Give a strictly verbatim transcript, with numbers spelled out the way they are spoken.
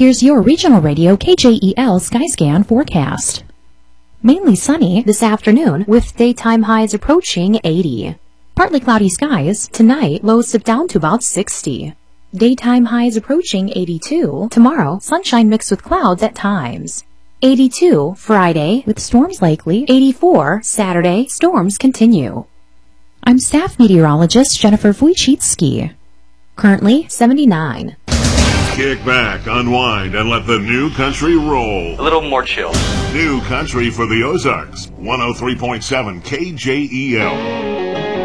Here's your regional radio K J E L Skyscan forecast. Mainly sunny this afternoon with daytime highs approaching eighty. Partly cloudy skies. Tonight, lows slip down to about sixty. Daytime highs approaching eighty-two. Tomorrow, sunshine mixed with clouds at times. eighty-two Friday with storms likely. eighty-four Saturday, storms continue. I'm staff meteorologist Jennifer Wojcicki. Currently seventy-nine. Kick back, unwind, and let the new country roll. A little more chill. New country for the Ozarks. one oh three point seven K J E L.